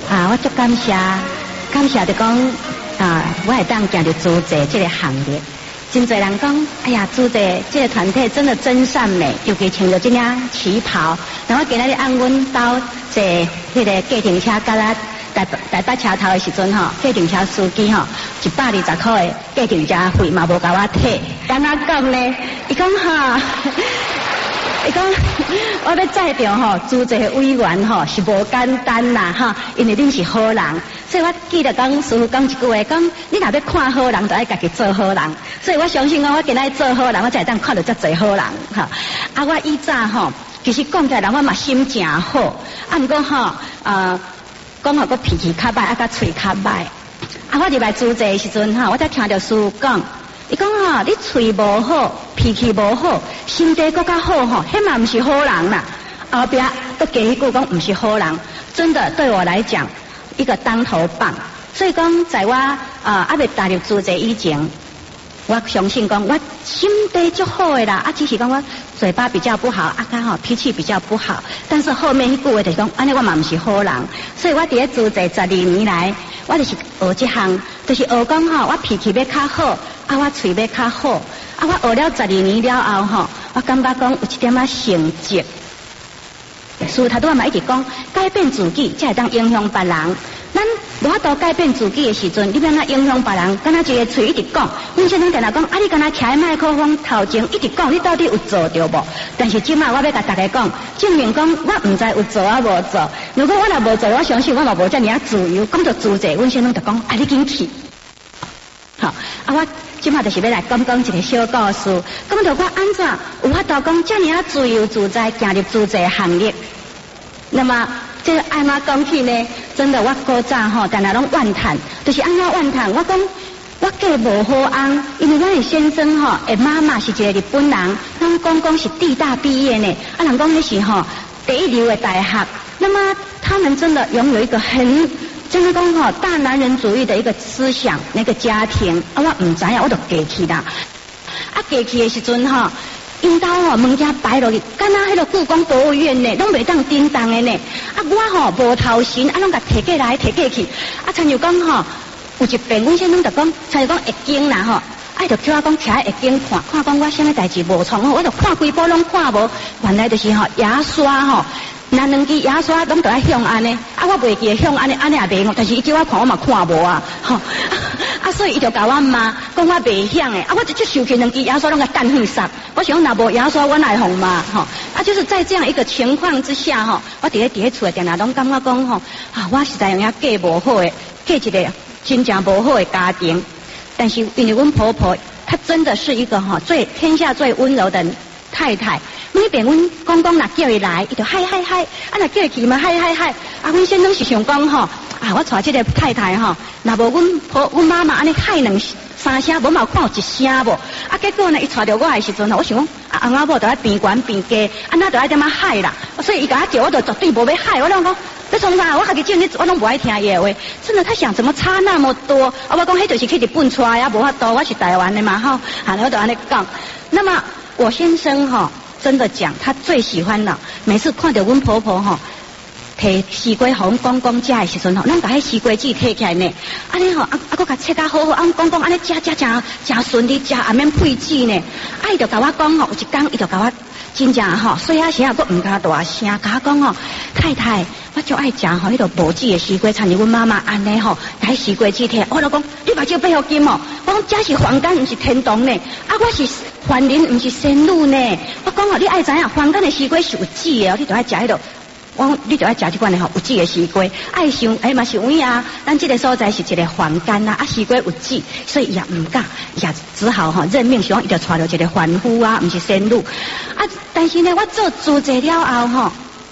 我足感谢就讲我会当行入租者这个行列。真侪人讲，哎呀，租者这个团体真的真善美，尤其穿着这领旗袍。然后今仔日按阮兜坐迄个计程车甲咱台北车头的时阵吼，计程车司机吼120块的计程车费嘛无甲我退。敢若讲呢？伊讲哈。伊讲，我要载着吼，租者委员吼是无简单啦哈，因为恁是好人，所以我记得讲师傅讲一句话，讲你若要看好人，就爱家己做好人。所以我相信我今仔做好人，我才会当看到遮侪好人哈。我以早吼，其实讲起来，我嘛心诚好，毋过吼讲我脾气较歹，甲喙较歹。我入来租者的时阵哈，我才听到师傅讲。伊讲你嘴无好，脾气无好，心地更加好吼，迄嘛毋是好人啦。后壁都加一句讲毋是好人，真的对我来讲一个当头棒。所以讲，在我未踏入租者以前，我相信讲我心地足好的啦，只是讲我嘴巴比较不好，脾气比较不好。但是后面迄句话就是讲，安尼我嘛毋是好人。所以我伫咧租者12年来，我就是学这项，就是学讲我脾气要较好。我嘴要较好，我学了12年了后我感觉讲有一点成绩。师他拄嘛一直讲，改变自己才会当影响别人。咱无法度改变自己的时阵，你要哪影响别人？敢若一个嘴一直讲，阮先生定定讲，你敢若徛喺麦克风头前一直讲，你到底有做着无？但是即马我要甲大家讲，证明讲我唔知有做无做。如果我若无做，我相信我嘛无遮尔自由。讲到自在，阮先生就讲，你紧去。好，我即马就是要来讲一个小故事，讲到我安怎有法度讲遮尔自由自在行入租者行列。那么这安怎讲起呢？真的我古早常常拢怨叹，就是安怎怨叹。我讲我嫁无好翁，因为我的先生的妈妈是一个日本人，人讲是地大毕业呢，人讲迄是第一流的大学。那么他们真的拥有一个很。真的讲大男人主义的一个思想，那个家庭我唔知我就嫁去啦。嫁去的时阵因兜门家摆落去，敢若迄个故宫博物院呢，拢袂当叮当的呢。我无头神，拢甲摕过来摕过去。参像讲有一遍阮先生就讲，参像讲会惊啦就叫我讲徛喺会惊看讲我啥物代志无创我就看规部拢看无，原来就是牙刷那两支牙刷拢都爱向安尼，我袂记向安尼也袂，但是伊叫我看我嘛看无所以伊就甲我骂，讲我袂响诶，我就收起两支牙刷拢甲干去杀。我想若无牙刷我来红嘛就是在这样一个情况之下我伫咧厝定定拢感觉讲我实在用嫁无好诶，嫁一个真正无好诶家庭。但是因为阮婆婆她真的是一个天下最温柔的太太。每遍阮公公若叫伊来，伊就嗨，若叫伊去嘛嗨。阮先生是想讲我带这个太太若无阮妈妈安尼嗨3声，无嘛看有一声无。结果呢，伊带着我的时阵我想讲翁仔某就在边悬边低，安那就爱点仔嗨啦。所以伊甲我叫，我就绝对无要嗨。我讲要创啥？我家己种我拢无爱听伊的话。真的，他想怎么差那么多？我讲迄就是去日本带啊，无法度，我是台湾的嘛我就安尼讲。那么我先生真的讲，他最喜欢的，每次看到阮婆婆摕西瓜互阮公公食的时阵咱把迄西瓜籽摕起来呢，安尼搁甲切甲好好，公公安尼食真顺利，食也免配籽呢。伊就甲我讲有一天伊就甲我真正细啊声搁毋敢大声，甲我讲太太，我就爱食迄个无籽的西瓜，参像阮妈妈安尼摕西瓜籽摕，我就讲你目睭背后金我讲这是凡间，毋是天堂呢。我是凡人，毋是仙女呢。我讲你爱知影，凡间的西瓜是有籽的你就爱食迄个。我讲你就爱食这款的有籽的西瓜，爱想嘛是有影啊。咱这个所在是一个凡间啊，西瓜有籽，所以也唔敢，也只好认命，想伊就娶了一个凡夫啊，毋是仙女但是呢，我做主者了后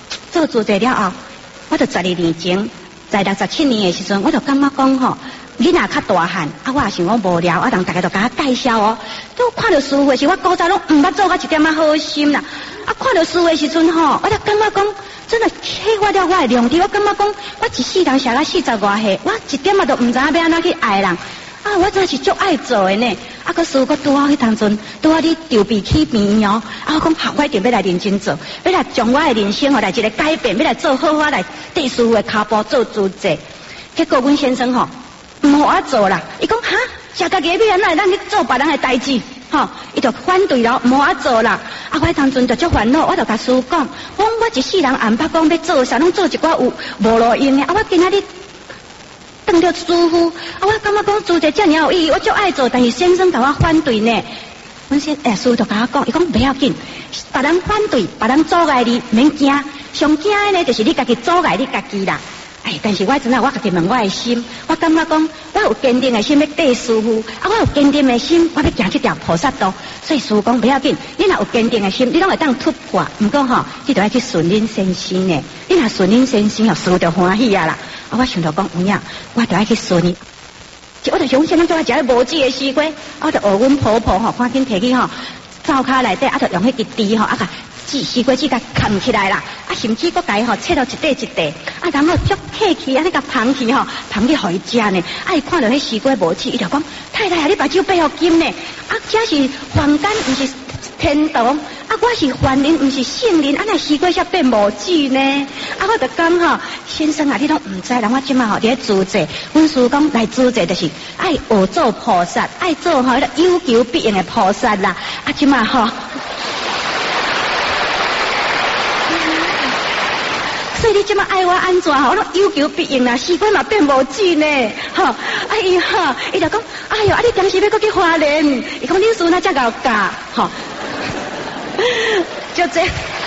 我就12年前，在67年的时阵，我就感觉讲囡仔较大汉我也想讲无聊人大家就甲我介绍都看到师父时，我古早拢毋捌做我一点好心啦。看到师父时阵我就感觉讲。真的启发了我的良知，我感觉讲，我一世人写到40外岁，我一点都唔知影要安怎去爱人我真是足爱做的呢。 啊，个师傅拄好迄当阵，拄好你筹备起病哦，啊，我讲好，我一定要来认真做，要来将我的人生来一个改变，要来做好我来对师傅的脚步做主席。结果阮先生唔好我做啦，伊讲哈，食家己要安怎咱去做别人的代志，伊就反对了，唔好我做啦。啊，我当阵就足烦恼，我就甲师傅讲，我一世人安捌讲要做啥，拢做一寡有无路用的，啊，我今仔日当着师傅，啊，我感觉讲做这遮尔有意义，我就爱做，但是先生甲我反对呢。阮师傅就甲我讲，伊讲不要紧，别人反对，别人阻碍你，免惊，上惊的呢就是你家己阻碍你家己啦。但是我真我家己问我的心，我感觉讲我有坚定的心要对师傅，啊，我有坚定的心，我要行这条菩萨道。所以师傅讲不要紧，你若有坚定的心，你拢会当突破。不过你都要去顺应先生呢。你若顺应先生，师傅就欢喜啊啦。啊，我想到讲有影，我就要去顺应。我就想先生叫我食迄无籽的西瓜，我就学阮婆婆赶紧摕去灶骹内底，啊，就用迄支箸啊甲西瓜籽甲扛起来啦，啊，甚至搁家切到一块一块，啊，然后足客气啊，你甲捧去捧去互伊食呢。啊，伊看到迄西瓜无籽，伊就讲太太啊，你把酒杯互金呢？啊，这是凡间，毋是天堂，啊，我是凡人，毋是圣人，啊，那西瓜才变无籽呢？啊，我就讲先生啊，你拢毋知，人我即马伫咧主席，阮师讲来主席就是爱学做菩萨，爱做迄个有求必应的菩萨啦。啊，即马所以你这么爱我安怎我都有求必应啦，西瓜嘛变无籽呢，哎呀，伊就讲，哎呦，啊你当时要搁去花莲，伊讲恁叔那才搞教，就这样，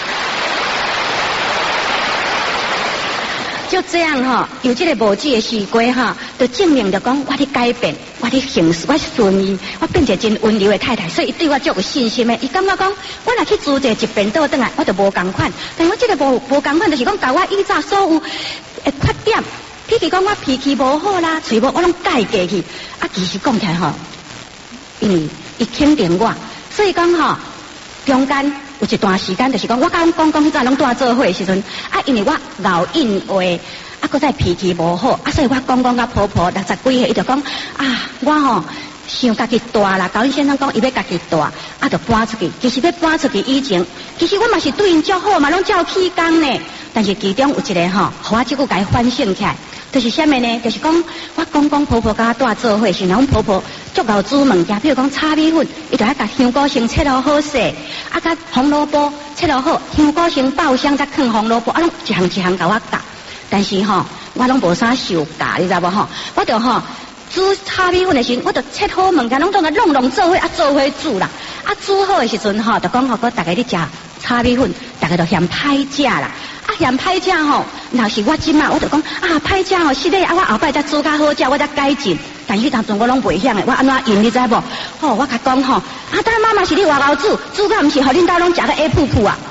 就这样有这个无籽的西瓜就证明着讲我的改变，我的行事，我顺意，我变一个真温柔的太太，所以对我足有信心的。伊感觉讲，我若去主持一遍倒转来，我就无共款。但我这个无共款，就是讲，甲我以前所有的缺点，譬如讲我脾气无好啦，嘴无我拢改过去。啊，其实讲起来因为伊肯定我，所以讲中间有一段时间，就是讲我甲公公迄阵拢带做伙的时阵，啊，因为我老应话。啊，搁再脾气无好，啊，所以我公公甲婆婆60几岁，伊就讲啊，我想家己大啦。高恩先生讲，伊要家己大，啊，就搬出去。其实要搬出去以前，其实我嘛是对因足好嘛，拢照起工呢。但是其中有一个互我即久甲伊反省起来，就是啥物呢？就是讲我公公婆婆甲我带做伙时，阮婆婆足够煮物件，比如讲炒米粉，伊就爱甲香菇先切落好势，啊，甲红萝卜切落好，香菇先爆香，再放红萝卜，啊，拢一项一项甲我教。但是我拢无啥受教，你知无我就煮炒米粉的时，我就切好物件，拢当个弄做伙，啊做伙煮啦。啊煮好的时阵就讲互大家你食炒米粉，大家就嫌歹食啦。啊嫌歹食若是我即马我就讲啊歹食是咧，啊我后摆再煮较好食，我再改进。但是当阵我拢袂晓的，我安怎用你知无？我甲讲啊当妈妈是你外头煮甲毋是互恁兜拢食个A噗噗啊。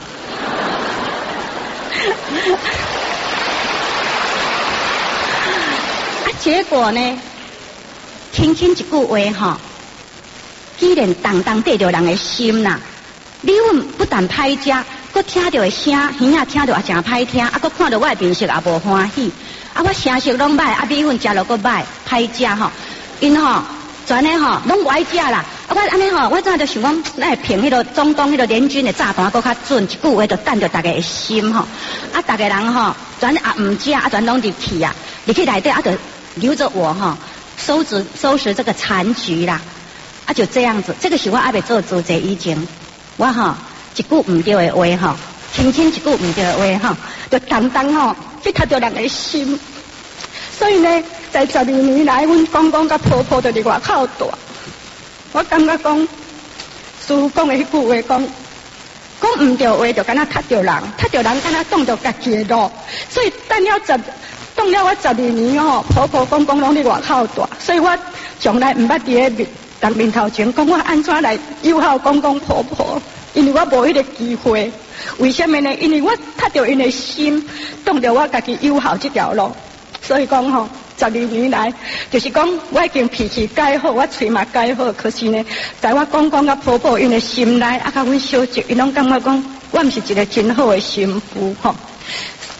结果呢，轻轻一句话居然当得着人的心啦。米粉不但歹食，佮听到的声，耳仔听到也真歹听，啊，佮看到我的面色也无欢喜。啊，我声色拢歹，啊，米粉食落佮歹，歹食因全的拢不爱食啦。啊，我安尼我怎就想讲，咱会凭迄个中东迄个联军的炸弹，佮较准，一句话就等着大家的心啊，大家人全也唔食，啊，全拢入去啊，入去内底啊，就留着我收拾这个残局啦。啊，就这样子，这个是我还没做主席以前，我一句唔对的话轻轻一句唔对的话就当去踢到人的心。所以呢，在12年来，阮公公甲婆婆就伫外口大。我感觉讲，师父讲的迄句话讲唔对话，就敢若踢到人，敢若挡着家己的路。所以当了我12年婆婆公公拢伫外口大，所以我从来唔捌伫咧人面头前讲我安怎来友好公公婆婆，因为我无迄个机会。为什么呢？因为我踢到因的心，挡着我家己友好这条路。所以讲12年来，就是讲我已经脾气改好，我嘴嘛改好，可是呢，在我公公甲婆婆因的心内，甲阮小姐，因拢感觉讲我毋是一个真好的媳妇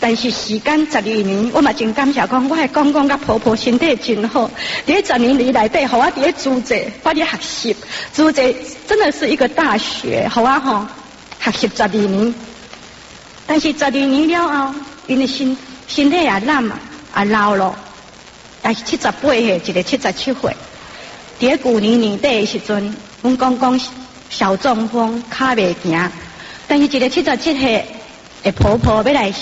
但是时间12年，我嘛真感谢讲，我的公公甲婆婆身体真好。伫10年里内底，互我伫咧租者，我伫学习，租者真的是一个大学，互我学习12年。但是12年了后，因为身体也懒啊，也老了，也是78岁，一个77岁。伫咧旧年年底的时阵，阮公公小中风，骹袂行。但是一个77岁的婆婆要来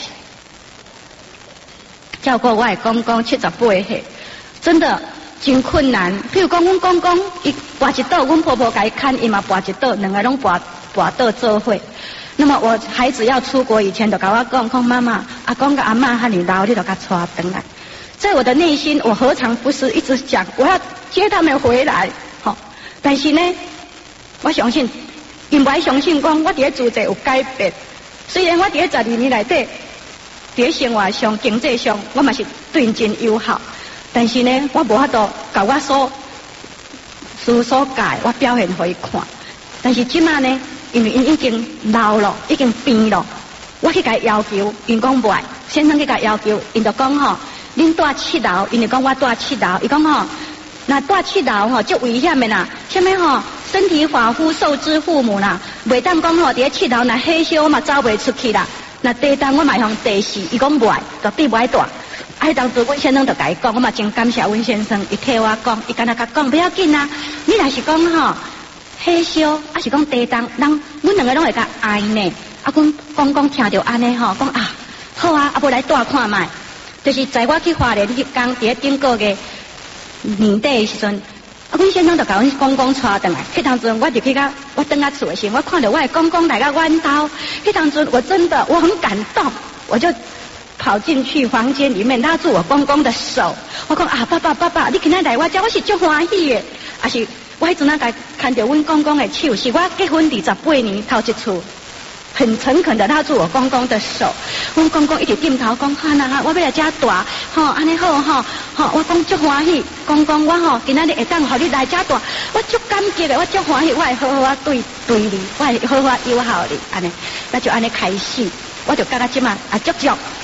照顾我的公公78岁，真的真困难。譬如讲，阮公公伊跋一倒，阮婆婆甲伊看，伊嘛跋一倒，两个拢跋倒做伙。那么我孩子要出国以前，就甲我讲妈妈，阿公甲阿嬷哈尼老，你就甲带回来。在我的内心，我何尝不是一直讲我要接他们回来？好，但是呢，我相信，因不爱相信讲我伫咧自在有改变。虽然我伫咧12年内底。伫生活上、经济上，我嘛是对因真友好，但是呢，我无法度甲我所教，我表现互伊看。但是即马呢，因为因已经老了，已经变了，我去甲伊要求，因讲袂，先生去甲伊要求，因就讲吼，恁住7楼，因就讲我住7楼，伊讲吼，那住7楼吼，足危险的啦，啥物吼，身体发肤受之父母啦，袂当讲吼，伫咧7楼若火烧，我嘛走袂出去啦。那地当我嘛向地势，伊讲袂，绝对袂大。迄当时阮先生就甲伊讲，我嘛真感谢阮先生，伊替我讲，伊敢若甲讲不要紧啊。你若是讲吼火烧，还是讲地当，阮两个拢会甲哀呢。啊，阮公公听着安尼吼，讲啊，好啊，啊无来住看卖。就是在我去花莲迄工，伫咧顶个月年底的时阵。啊，阮先生就甲阮公公带转来，迄当阵我就去甲我转啊厝的时候，我看到我的公公来到阮兜，迄当阵我真的我很感动，我就跑进去房间里面拉住我公公的手，我讲啊，爸爸，你今仔来我家，我是足欢喜的，啊是我迄阵啊甲看到阮公公的手，是我结婚28年头一次。很诚恳的拉住我公公的手，阮公公一直点头讲，哈呐，我要来遮住，吼，安尼好吼，吼，我讲足欢喜，公公我吼今仔日会当互你来遮住，我足感激的，我足欢喜，我会好好啊对你，我会好好啊友好你，安尼，那就安尼开始，我就甲他即嘛啊足，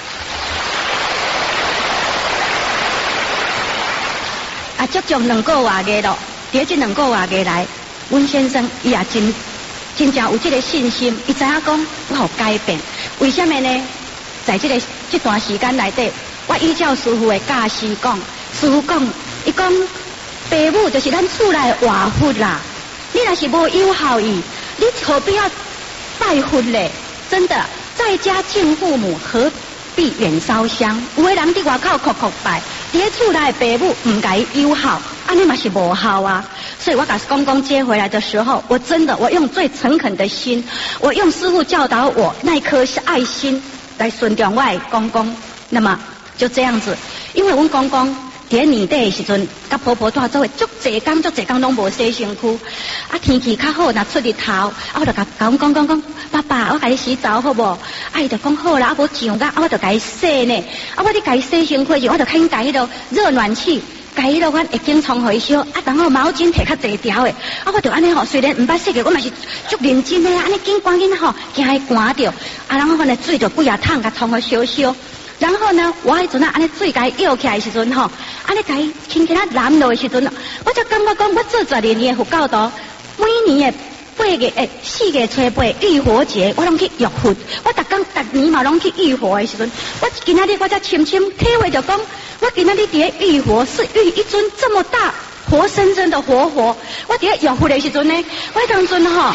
足2个月咯，伫这2个月来，阮先生伊也真正有这个信心，伊知影讲我有改变。为什么呢？在这段时间内底，我依照师父的教示讲，师父讲，伊讲父母就是咱厝内的活佛啦。你若是无友好伊，你何必要拜佛咧？真的，在家敬父母，何必远烧香？有的人伫外口哭拜，伫咧厝内的父母唔甲伊友好，安尼嘛是无效啊。所以我把公公接回来的时候，我真的我用最诚恳的心，我用师父教导我那一颗是爱心来顺从我的公公。那么就这样子，因为阮公公伫年底的时阵，甲婆婆住做伙，足济工拢无洗身躯。啊，天气较好，若出日头，啊，我就甲阮公公讲，爸爸，我甲你洗澡好无？啊，伊就讲好啦，啊，无上甲，啊，我就甲伊洗呢。啊，我咧甲伊洗身躯时，我就肯甲迄个热暖气。甲迄落款一经冲回烧，啊，然后毛巾摕较济条的，啊，我就安尼吼，虽然唔捌洗过，我嘛是足认真的啊，安尼赶紧吼，惊伊寒着，啊，然后呢水就几啊桶甲冲去烧，然后呢，我迄阵啊，安尼水甲伊摇起来的时阵吼，安尼甲伊轻轻啊揽落的时阵，我就感觉讲，我做12年的佛教徒，每年的4月初8浴佛节，我拢去浴佛，我逐年嘛拢去浴佛的时阵，我今仔日我才深深体会着讲。我今仔日伫咧浴佛，是浴一尊这么大、活生生的活佛。我伫咧浴佛的时阵呢，我迄当阵吼，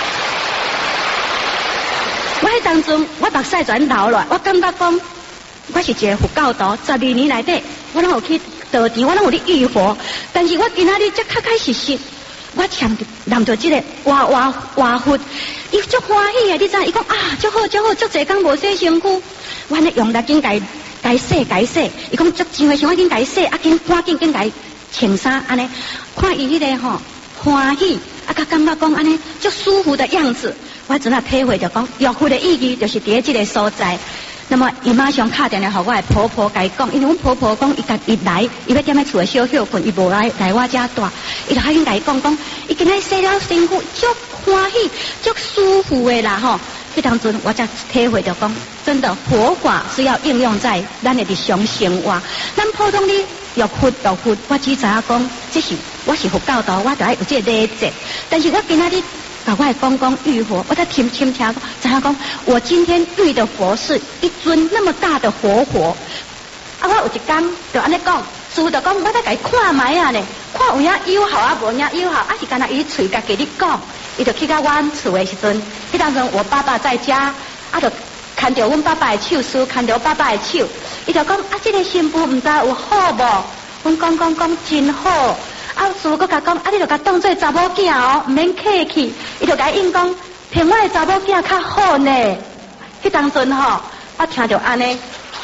我目屎全流落，我感觉讲，我是一个佛教徒，12年内底，我拢有去道场，我拢有咧浴佛，但是我今仔日才踏踏实实，我揽着这个活佛，伊足欢喜的，你知？伊讲啊，足好，足济工无洗身躯，我咧用力紧该洗，伊讲足真诶，想要紧该洗，啊赶紧该穿衫安尼，看伊迄个吼欢喜，啊甲感觉讲安尼足舒服的样子，我真啊体会着讲，浴佛的意义就是伫这个所在。那么伊马上打电话给我的婆婆甲伊讲，因为阮婆婆讲伊来，伊要踮咧厝诶小困，伊无来我遮住，伊就赶紧甲伊讲，伊今仔洗了身躯足欢喜，足舒服诶啦吼。迄当阵我才体会着讲， 真的佛法是要应用在咱的日常生活。咱普通的浴佛，我只知影讲，这是我是佛教徒，我就要有这个礼节。但是我今仔日甲我的公公浴佛，我在听知影讲，我今天浴的佛是一尊那么大的活佛。啊，我有一天就安尼讲，师父就讲，我再甲伊看卖啊呢，看有影有效啊，无影有效，啊是干那伊嘴甲给你讲，伊就去到阮厝的时阵，迄当阵我爸爸在家，啊就牵着阮爸爸的手，师牵着我爸爸的手，伊就讲啊，这个新妇唔知有好无？阮公公讲真好，啊师父佮甲讲，啊你就甲当做查某囝哦，唔免客气，伊就甲应讲，骗我的查某囝较好呢。迄当阵吼，我听着安尼。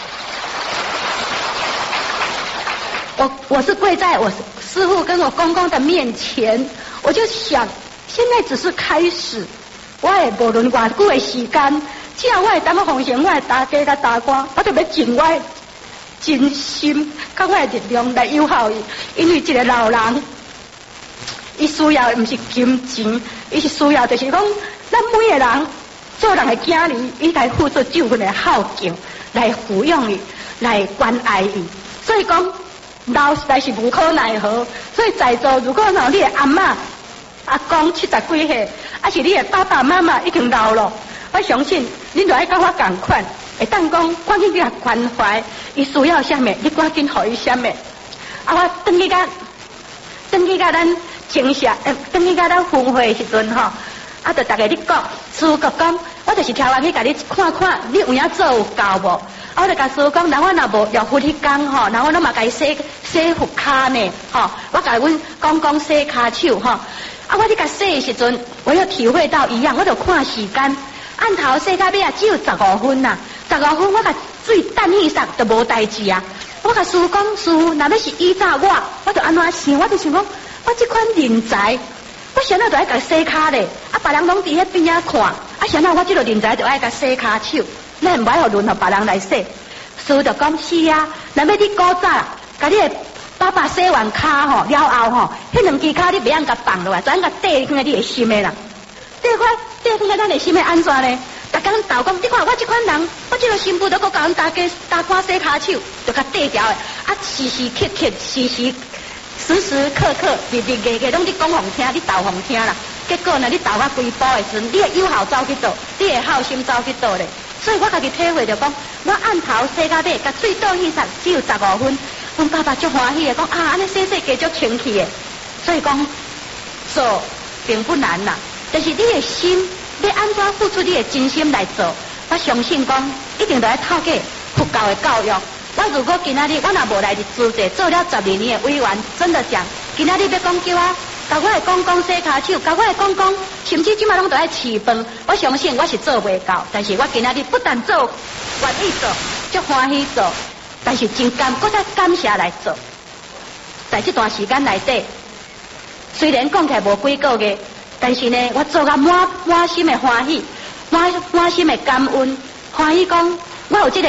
我是跪在我师父跟我公公的面前，我就想，现在只是开始，我也无论偌久的时间，只要我会当奉献我的大家甲大官，我就要尽我的真心，甲我的力量来友好伊，因为一个老人，伊需要的不是金钱，伊是需要就是讲，咱每个人做人的囝儿，伊来付出这份的孝敬，来抚养伊，来关爱伊，所以讲。老实在是无可奈何，所以在座如果你的阿嬷、阿公70几岁，还是你的爸爸妈妈已经老了，我相信恁就爱跟我同款，会当讲赶紧给他关怀，伊需要什么，你赶紧给伊什么。啊，我等去甲咱正式，等去甲咱分会的时阵吼，啊，就大家你讲，师父讲，我就是挑来去甲你看看，你有影做有够无？我就甲师父讲，那我若无要佛迄天吼，那我拢嘛甲伊洗佛骹呢，吼，我甲阮公公洗骹手吼，啊，我伫甲洗的时阵，我有体会到一样，我就看时间，按头洗到尾啊，只有15分呐，15分我甲水等去煞就无代志啊。我甲师父讲，师父，若要是依照我就安怎想，我就想讲，我这款人才，我现在就爱甲洗骹咧，啊，别人拢伫迄边仔看，啊，现在我这个人才就爱甲洗骹手。咱唔爱互轮互别人来洗，师父就讲是啊，若要你古早，甲你的爸爸洗完骹吼了后吼，迄两支骹你袂当甲放落来，就按甲缀放在你的心的啦。缀放在咱的心的安怎呢？逐工斗讲，你看我这款人，我这个新妇都搁甲阮大家大官洗骹手，就甲缀条的，啊时时刻刻，时时刻刻，日月拢你讲互听，你斗互听啦。结果呢，你斗到规包的时阵，你的友好走去倒，你的孝心走去倒咧。所以我家己体会着讲，我按头洗到尾，甲水倒去煞只有15分。阮爸爸足欢喜的讲啊，安尼洗加足清气的。所以讲做并不难啦，但是你的心要安怎付出你的真心来做，我相信讲一定得要透过佛教的教育。我如果今仔日我若无来入资者，做了12年的委员，真的讲，今仔日要讲叫我。甲我的公公洗骹手，甲我的公公，甚至即马拢都爱饲饭。我相信我是做袂到，但是我今仔日不但做，愿意做，足欢喜做，但是真搁再感谢来做。在这段时间内底，虽然讲起来无几个月，但是呢，我做甲满心的欢喜，满心的感恩，欢喜讲我有这个。